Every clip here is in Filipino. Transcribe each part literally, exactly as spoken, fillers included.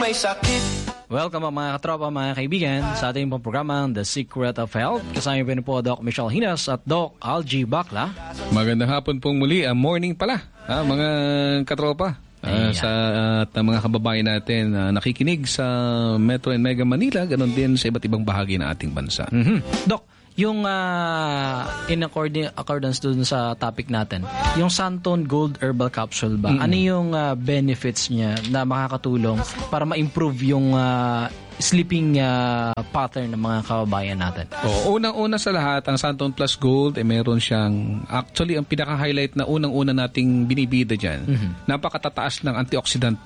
may sakit. Welcome mga katropa, mga kaibigan sa ating pong programang The Secret of Health. Kasama po po Doc Michelle Hinas at Doc Algie Bacla. Magandang hapon pong muli, uh, morning pala, ha, mga katropa. Uh, sa at uh, mga kababayan natin uh, nakikinig sa Metro and Mega Manila, ganoon din sa iba't ibang bahagi ng ating bansa. Mm-hmm. Doc, yung uh, in accord- accordance dun sa topic natin, yung Santon Gold Herbal Capsule ba, mm-hmm. ano yung uh, benefits niya na makakatulong para ma-improve yung uh, sleeping uh, pattern ng mga kababayan natin? Oo, unang-una sa lahat, ang Santon Plus Gold, eh, meron siyang, actually, ang pinaka-highlight na unang-una nating binibida dyan, mm-hmm. napakatataas ng antioxidant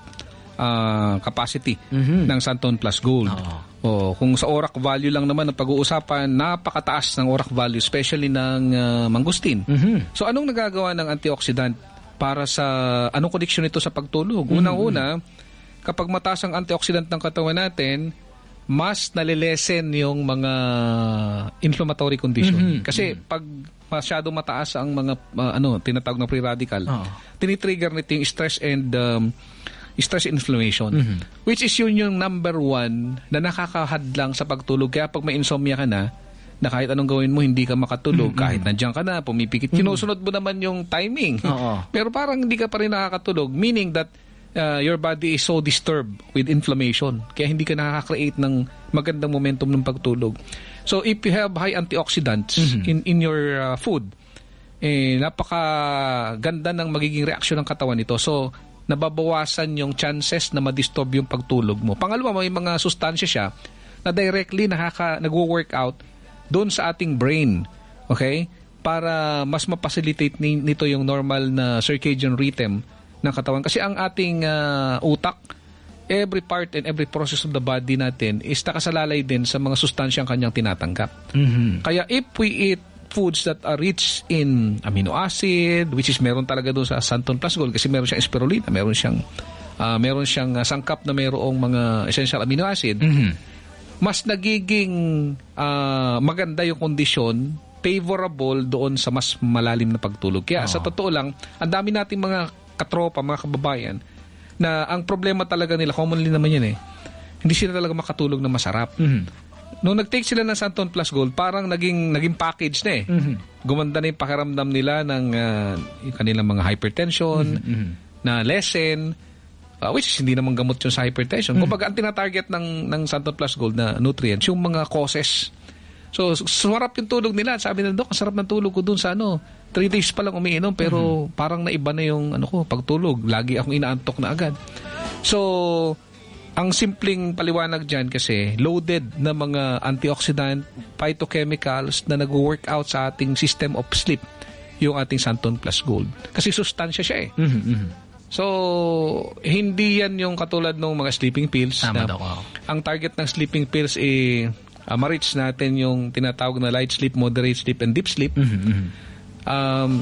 uh, capacity mm-hmm. ng Santon Plus Gold. Oo. Oh, kung sa O R A C value lang naman ang pag-uusapan, napakataas ng O R A C value, especially ng uh, mangustin. Mm-hmm. So, anong nagagawa ng antioxidant para sa, anong connection nito sa pagtulog? Mm-hmm. Unang-una, kapag mataas ang antioxidant ng katawan natin, mas nalilesen yung mga inflammatory condition. Mm-hmm. Kasi pag masyado mataas ang mga uh, ano tinatawag na free radical, oh. tinitrigger nito yung stress and um, stress inflammation. Mm-hmm. Which is yun yung number one na nakakahadlang sa pagtulog. Kaya pag may insomnia ka na, na kahit anong gawin mo, hindi ka makatulog. Mm-hmm. Kahit nandiyan ka na, pumipikit. Mm-hmm. Kinusunod mo naman yung timing. Oh. Pero parang hindi ka pa rin nakakatulog. Meaning that Uh, your body is so disturbed with inflammation. Kaya hindi ka nakaka-create ng magandang momentum ng pagtulog. So, if you have high antioxidants mm-hmm. in in your uh, food, eh, napakaganda ng magiging reaksyon ng katawan nito. So, nababawasan yung chances na ma-disturb yung pagtulog mo. Pangalawa, may mga sustansya siya na directly nakaka, nagwo-workout doon sa ating brain. Okay? Para mas ma-facilitate ni, nito yung normal na circadian rhythm ng katawan. Kasi ang ating uh, utak, every part and every process of the body natin is nakasalalay din sa mga sustansyang kanyang tinatanggap. Mm-hmm. Kaya if we eat foods that are rich in amino acid, which is meron talaga doon sa Santon Plus Gold kasi meron siyang spirulina, meron siyang uh, meron siyang uh, sangkap na mayroong mga essential amino acid, mm-hmm. mas nagiging uh, maganda yung kondisyon, favorable doon sa mas malalim na pagtulog. Kaya oh. sa totoo lang, ang dami nating mga katropa, mga kababayan, na ang problema talaga nila, commonly naman yan eh, hindi sila talaga makatulog na masarap. Mm-hmm. Nung nag-take sila ng Santon Plus Gold, parang naging naging package na eh. Mm-hmm. Gumanda na yung pakiramdam nila ng uh, yung kanilang mga hypertension, mm-hmm. na lessen, uh, which is hindi naman gamot yun sa hypertension. Mm-hmm. Kumbaga, ang tinatarget ng, ng Santon Plus Gold na nutrients, yung mga causes. So, sumarap yung tulog nila. Sabi nila, Dok, ang sarap ng tulog ko dun sa ano, three days pa lang umiinom, pero mm-hmm. parang naiba na yung ano ko, pagtulog. Lagi akong inaantok na agad. So, ang simpleng paliwanag dyan kasi, loaded na mga antioxidant, phytochemicals na nag-work out sa ating system of sleep, yung ating Santon Plus Gold. Kasi sustansya siya eh. Mm-hmm. So, hindi yan yung katulad ng mga sleeping pills. Tama na, daw ako. Ang target ng sleeping pills eh, uh, ma-reach natin yung tinatawag na light sleep, moderate sleep, and deep sleep. Mm-hmm. Um,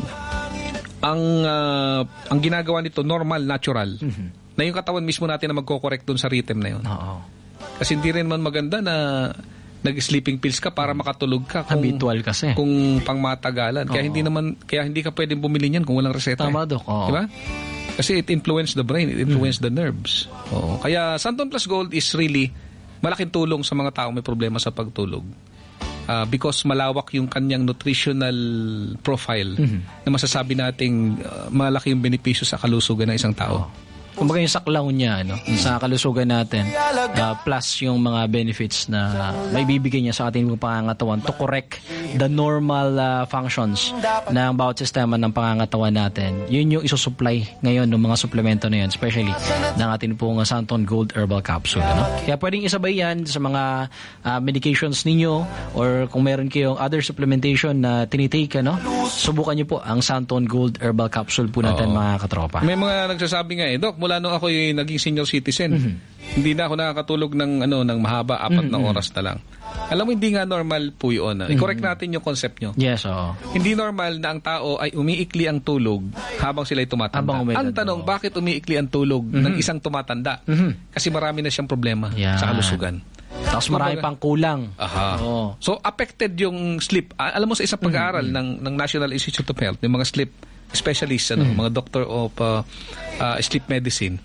ang uh, ang ginagawa nito normal, natural. Mm-hmm. Na yung katawan mismo natin na magko-correct dun sa rhythm na yun. Oo. Kasi hindi rin man maganda na nag-sleeping pills ka para makatulog ka kung habitual kasi. Kung pangmatagalan. Kaya Oo. hindi naman kaya hindi ka pwedeng bumili niyan kung walang reseta. Tama, Dok. Oo. Di ba? Kasi it influence the brain, it influence mm-hmm. the nerves. Oo. Kaya Santon Plus Gold is really malaking tulong sa mga tao may problema sa pagtulog. Uh, because malawak yung kanyang nutritional profile mm-hmm. na masasabi nating uh, malaki yung benepisyo sa kalusugan ng isang tao. Oh. Kumbaga yung saklaw niya, no? Sa kalusugan natin, uh, plus yung mga benefits na may bibigay niya sa ating pangangatawan to correct the normal uh, functions ng bawat sistema ng pangangatawan natin. Yun yung isusupply ngayon ng mga suplemento na yun, especially ng ating pong Santon Gold Herbal Capsule. No? Kaya pwedeng isabay yan sa mga uh, medications ninyo or kung meron kayong other supplementation na tinitake, no? Subukan niyo po ang Santon Gold Herbal Capsule po natin, Oo. mga katropa. May mga nagsasabi nga eh, Dok, mula nung ako yung naging senior citizen, mm-hmm. hindi na ako nakakatulog ng ano ng mahaba, apat mm-hmm. na oras na lang. Alam mo, hindi nga normal po yun. Mm-hmm. I-correct natin yung concept nyo. Yes, oo. Hindi normal na ang tao ay umiikli ang tulog habang sila'y tumatanda. Ang tanong, bakit umiikli ang tulog mm-hmm. ng isang tumatanda? Mm-hmm. Kasi marami na siyang problema yeah. sa kalusugan. Tapos marami pang kulang. Aha. Oh. So, affected yung sleep. Alam mo, sa isang pag-aaral mm-hmm. ng, ng National Institute of Health, yung mga sleep specialists, ano, mm-hmm. mga doctor of uh, uh, sleep medicine,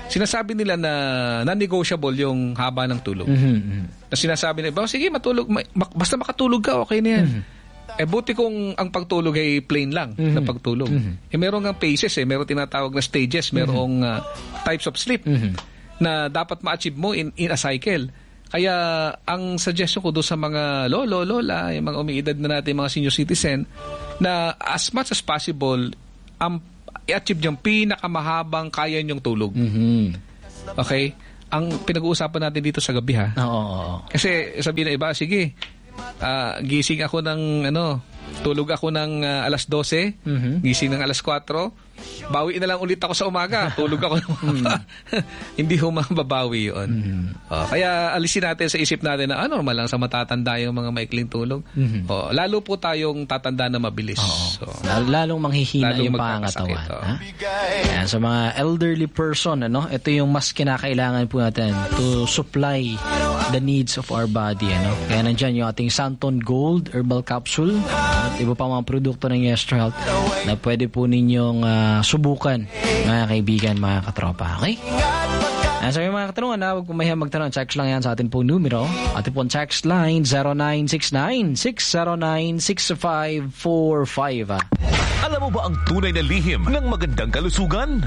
sinasabi nila na non-negotiable yung haba ng tulog. Mm-hmm. Na sinasabi nila, sige, matulog, basta makatulog ka, okay na yan. Mm-hmm. Eh, buti kung ang pagtulog ay plain lang mm-hmm. na pagtulog. Mm-hmm. Eh, meron ng phases eh. Meron tinatawag na stages. Merong uh, types of sleep mm-hmm. na dapat ma-achieve mo in, in a cycle. Kaya, ang suggestion ko doon sa mga lolo, lola, yung mga umiidad na natin, mga senior citizen, na as much as possible, ang um, i-achieve yung pinakamahabang kaya niyong tulog. Mm-hmm. Okay? Ang pinag-uusapan natin dito sa gabi, ha? Oo. Oh, oh, oh. Kasi, sabihin na iba, sige, Uh, gising ako ng ano, tulog ako ng uh, alas dose, mm-hmm. gising ng alas kwatro, bawi na lang ulit ako sa umaga, tulog ako ng umaga. Hindi ho mababawi yun. Mm-hmm. Uh, kaya alisin natin sa isip natin na ah, normal lang sa matatanda yung mga maikling tulog. Mm-hmm. Uh, lalo po tayong tatanda na mabilis. So, lalong manghihina lalong yung pangangatawan. Ha? Ayan, sa mga elderly person, ano, ito yung mas kinakailangan po natin to supply the needs of our body. Ano? Kaya nandyan yung ating Santon Gold Herbal Capsule at iba pa mga produkto ng Yester Health na pwede po ninyong uh, subukan, mga kaibigan, mga katropa. Okay? Ayan, sa mga katanungan na huwag pumahiya magtanong, text lang yan sa atin pong numero. Atin pong text line zero nine six nine, six zero nine, six five four five. Alam mo ba ang tunay na lihim ng magandang kalusugan?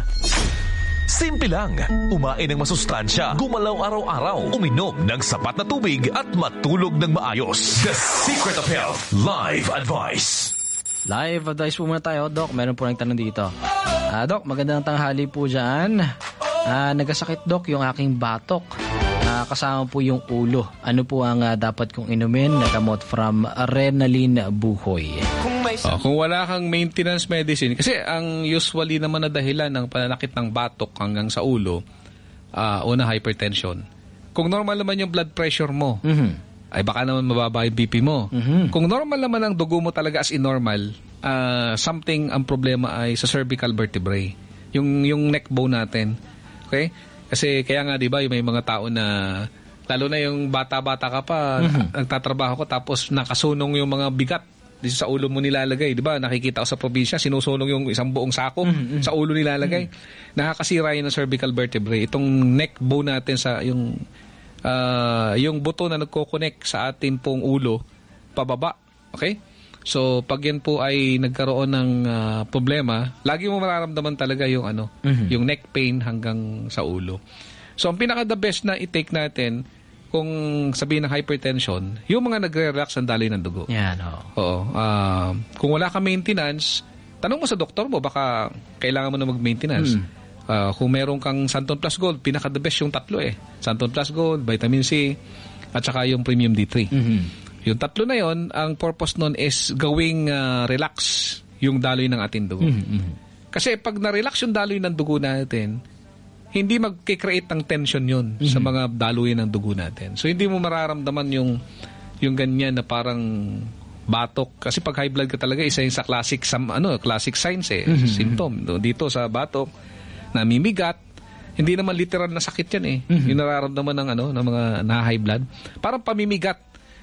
Simple lang. Umain ng masustansya, gumalaw araw-araw, uminom ng sapat na tubig at matulog ng maayos. The Secret of Health Live Advice. Live advice po muna tayo, Doc. Meron po nagtanong dito. Uh, Doc, magandang tanghali po dyan. Uh, nagkasakit, Doc, yung aking batok. Uh, kasama po yung ulo. Ano po ang uh, dapat kong inumin na gamot from Renalyn Buhoy? Oh, kung wala kang maintenance medicine, kasi ang usually naman na dahilan ng pananakit ng batok hanggang sa ulo, uh, una, hypertension. Kung normal naman yung blood pressure mo, mm-hmm. ay baka naman mababa yung B P mo. Mm-hmm. Kung normal naman ang dugo mo talaga as in normal, uh, something ang problema ay sa cervical vertebrae. Yung, yung neck bone natin. Okay? Kasi kaya nga, di ba, yung may mga tao na, lalo na yung bata-bata ka pa, mm-hmm. nagtatrabaho ko, tapos nakasunong yung mga bigat dito sa ulo mo nilalagay, di ba? Nakikita ko sa probinsya, sinusunog yung isang buong sako mm-hmm. sa ulo nilalagay. Mm-hmm. Nakakasira yun ng cervical vertebrae. Itong neck bone natin sa yung uh, yung buto na nagko-connect sa ating pong ulo pababa. Okay? So, pag yan po ay nagkaroon ng uh, problema, lagi mo mararamdaman talaga yung ano, mm-hmm. yung neck pain hanggang sa ulo. So, ang pinaka the best na i-take natin kung sabihin ng hypertension, yung mga nagre-relax ang daloy ng dugo. Yan, oo. Oo. Uh, kung wala ka maintenance, tanong mo sa doktor mo, baka kailangan mo na mag-maintenance. Mm. Uh, kung meron kang Santon Plus Gold, pinaka-the best yung tatlo eh. Santon Plus Gold, Vitamin C, at saka yung Premium D three. Mm-hmm. Yung tatlo na yon, ang purpose nun is gawing uh, relax yung daloy ng ating dugo. Mm-hmm. Kasi pag na-relax yung daloy ng dugo natin, hindi mag-create ng tension yun mm-hmm. sa mga daloy ng dugo natin. So, hindi mo mararamdaman yung yung ganyan na parang batok. Kasi pag high blood ka talaga, isa yung sa classic, some, ano, classic signs eh, mm-hmm. symptom. Dito sa batok, namimigat, hindi naman literal na sakit yan eh. Mm-hmm. Yung nararamdaman ng, ano, ng mga na-high blood. Parang pamimigat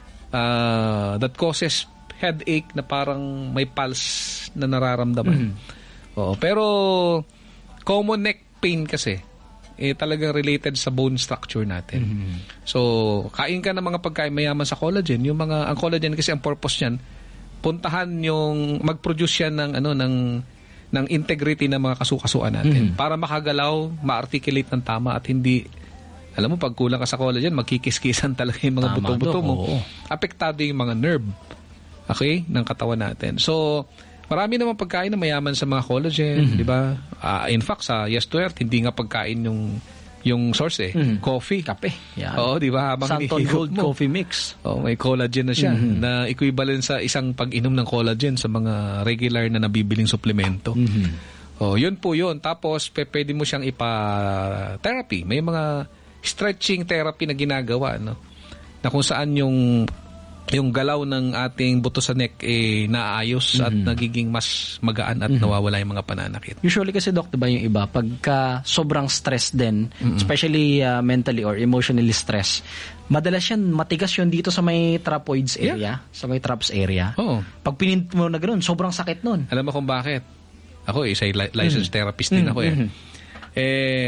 uh, that causes headache na parang may pulse na nararamdaman. Mm-hmm. Oo, pero common neck pain kasi, eh talagang related sa bone structure natin. Mm-hmm. So, kain ka ng mga pagkain mayaman sa collagen. Yung mga, ang collagen kasi ang purpose niyan, puntahan yung, mag-produce yan ng, ano, ng, ng integrity ng mga kasukasuan natin. Mm-hmm. Para makagalaw, ma-articulate ng tama at hindi, alam mo, pag kulang ka sa collagen, magkikiskisan talaga yung mga tama buto-buto mo. Oo. Apektado yung mga nerve, okay, ng katawan natin. So, marami namang pagkain na mayaman sa mga collagen, mm-hmm. di ba? Uh, in fact, sa Yes to Health, hindi nga pagkain yung yung source eh. Mm-hmm. Coffee. Kape. Yan. Oo, di ba? Habang Santon Gold mo, coffee mix. Oh, may collagen na siya mm-hmm. na equivalent sa isang pag-inom ng collagen sa mga regular na nabibiling suplemento. Mm-hmm. Oh, yun po yun. Tapos, pe, pwede mo siyang ipa-therapy. May mga stretching therapy na ginagawa, no? Na kung saan yung yung galaw ng ating buto sa neck eh naayos mm-hmm. at nagiging mas magaan at mm-hmm. nawawala yung mga pananakit. Usually kasi, Doc, diba yung iba, pagka sobrang stress din, mm-hmm. especially uh, mentally or emotionally stress, madalas yan, matigas yun dito sa may trapezoids area, yeah. sa may traps area. Oo. Pag pinint mo na gano'n, sobrang sakit nun. Alam mo kung bakit? Ako, isa li- licensed mm-hmm. therapist din ako eh. Mm-hmm. Eh,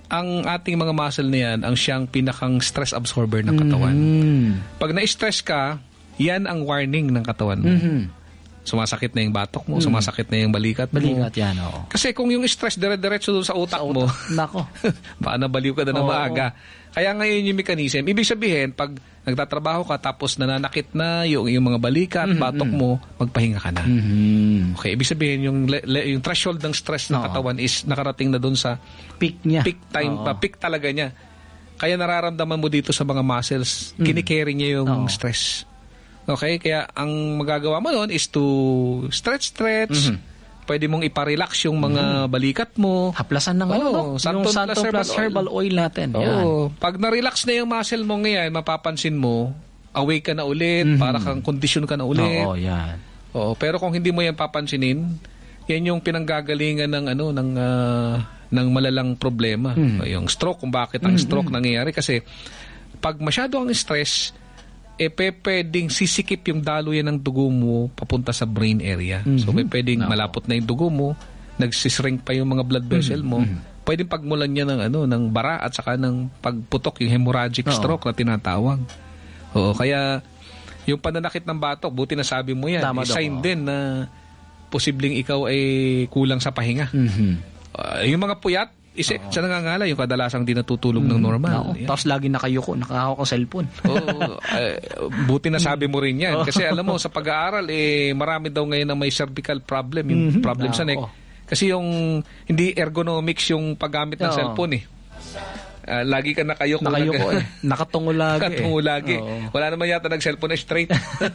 ang ating mga muscle na yan, ang siyang pinakang stress absorber ng katawan. Mm-hmm. Pag na-stress ka, yan ang warning ng katawan mo. Mm-hmm. Sumasakit na yung batok mo, mm-hmm. sumasakit na yung balikat mo. Balikat yan, oo. Kasi kung yung stress dire-diretso doon sa utak, sa utak mo, nako. baka nabaliw ka na ng maaga. Kaya ngayon yung mechanism, ibig sabihin, pag nagtatrabaho ka tapos nananakit na yung, yung mga balikat, mm-hmm. batok mo, magpahinga ka na. Mm-hmm. Okay, ibig sabihin, yung, yung threshold ng stress ng katawan is nakarating na doon sa peak niya. Peak time, pa, peak talaga niya. Kaya nararamdaman mo dito sa mga muscles, mm-hmm. kinikerry niya yung Oo. stress. Okay, kaya ang magagawa mo noon is to stretch-stretch, mm-hmm. pwede mong iparelax yung mga mm-hmm. balikat mo. Haplasan ng ano, oh, Santon yung Santon plus, plus herbal oil, oil natin. Oh, pag na-relax na yung muscle mo ngayon, mapapansin mo, awake ka na ulit, mm-hmm. para kang kondisyon ka na ulit. Oo, yan. Oo, pero kung hindi mo yan papansinin, yan yung pinanggagalingan ng ano ng uh, ng malalang problema. Mm-hmm. Yung stroke, kung bakit ang mm-hmm. stroke nangyayari. Kasi pag masyado ang stress, eh pwedeng sisikip yung daloy ng dugo mo papunta sa brain area. Mm-hmm. So pwedeng no. malapot na yung dugo mo, nagsishrink pa yung mga blood vessel mo. Mm-hmm. Pwedeng pagmulan niya ng ano ng bara at saka ng pagputok, yung hemorrhagic no. stroke na tinatawag. Oo, kaya yung pananakit ng batok, buti na sabi mo yan, Tama sign din na posibleng ikaw ay kulang sa pahinga. Mm-hmm. Uh, yung mga puyat, Isa, oh. sa nangangala, yung kadalasang di natutulog mm, ng normal. Tapos lagi nakayuko, nakahawak ang cellphone. oh, uh, buti na sabi mo rin yan. Kasi alam mo, sa pag-aaral, eh, marami daw ngayon na may cervical problem, yung mm-hmm. problem sa neck. Kasi yung hindi ergonomics yung paggamit ng oh. cellphone eh. Uh, lagi ka nakayuko. Nakayuko eh. Nakatungo lagi Nakatungo eh. lagi. Oh. Wala naman yata nag-cellphone na straight.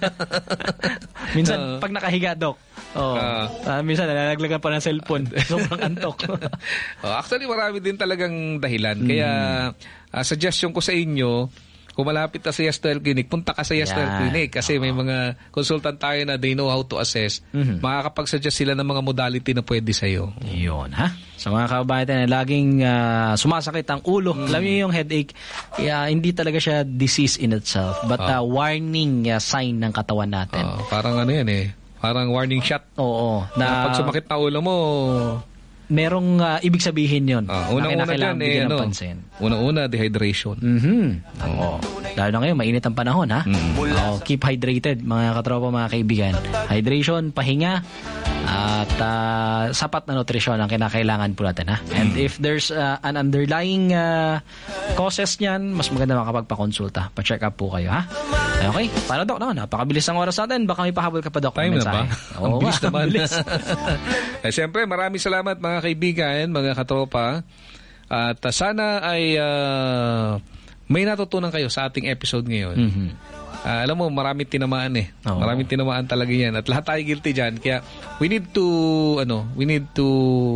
Minsan, uh, pag nakahiga, Dok, oh, uh, uh, minsan nalalaglagan pa ng cellphone. Sobrang antok. oh, actually, marami din talagang dahilan. Mm. Kaya, uh, suggestion ko sa inyo, kung malapit ka sa Yestel Clinic, punta ka sa Yestel yeah. Clinic. Kasi uh-huh. may mga consultant tayo na they know how to assess. Mm-hmm. Makakapag-suggest sila ng mga modality na pwede sa'yo. Yun, ha? Sa mga kababayan na laging uh, sumasakit ang ulo. Mm. Alam niyo yung headache, uh, hindi talaga siya disease in itself, but uh, uh, warning uh, sign ng katawan natin. Uh, parang ano yan eh. Parang warning shot. Oo. Na, pag sumakit na ulo mo, merong uh, ibig sabihin yun. Uh, unang-una dyan, eh, ano, unang-una, dehydration. Mm-hmm. Oo. Lalo na ngayon, mainit ang panahon, ha? Mm-hmm. Oo, keep hydrated, mga katropa, mga kaibigan. Hydration, pahinga, at uh, sapat na nutrisyon ang kinakailangan po natin, ha? And if there's uh, an underlying uh, causes niyan, mas maganda makapagpakonsulta. Pa-check up po kayo, ha? Okay? Paano, Dok? No? Napakabilis ang oras natin. Baka may pahabol ka pa, Dok. Time na ba? Oo, ang bilis naman. eh, Siyempre, maraming salamat, mga kaibigan, mga katropa. At uh, sana ay uh, may natutunan kayo sa ating episode ngayon. Mm-hmm. Uh, alam mo, maraming tinamaan eh. Oh. Maraming tinamaan talaga yan. At lahat tayo guilty dyan. Kaya we need to, ano, we need to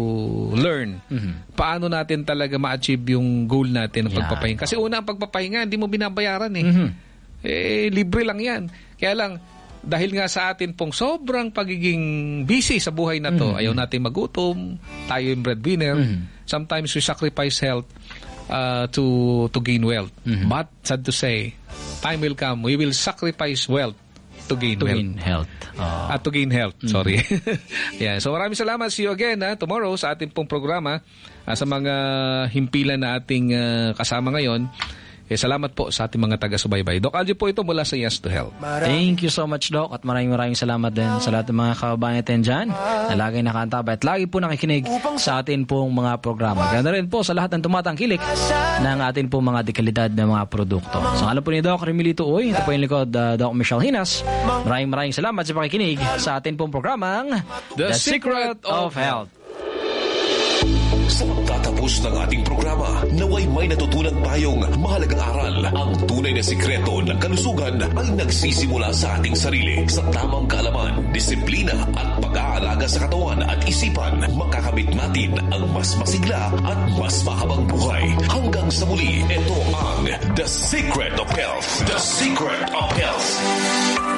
learn mm-hmm. paano natin talaga ma-achieve yung goal natin ng yeah. pagpapahinga. Kasi una, ang pagpapahinga, hindi mo binabayaran eh. Mm-hmm. Eh, libre lang yan. Kaya lang, dahil nga sa atin pong sobrang pagiging busy sa buhay na to, mm-hmm. ayaw natin magutom, tayo yung breadwinner, mm-hmm. sometimes we sacrifice health uh, to to gain wealth. Mm-hmm. But, sad to say, time will come, we will sacrifice wealth to gain to wealth. Gain health. Uh, At to gain health, mm-hmm. sorry. yeah, so maraming salamat. See you again ha, tomorrow sa ating pong programa, uh, sa mga himpilan na ating uh, kasama ngayon. Eh, salamat po sa ating mga taga-subaybay. Doc Aljo po ito mula sa Yes to Health. Thank you so much, Doc. At maraming maraming salamat din sa lahat ng mga kababayan natin dyan na lagi nakaantabay at lagi po nakikinig sa atin pong mga programa. Ganda rin po sa lahat ng tumatangkilik ng atin pong mga dekalidad na mga produkto. So, alam po ni Doc Remilito Uy, ito po yung likod, uh, Doc Michelle Hinas. Maraming maraming salamat sa pakikinig sa atin pong programang The, The Secret, Secret of Health. Sa pagtatapos ng ating programa, naway may natutunan tayong mahalagang aral. Ang tunay na sikreto ng kalusugan ay nagsisimula sa ating sarili. Sa tamang kaalaman, disiplina at pag-aalaga sa katawan at isipan, makakamit natin ang mas masigla at mas mahabang buhay. Hanggang sa muli, ito ang The Secret of Health. The Secret of Health.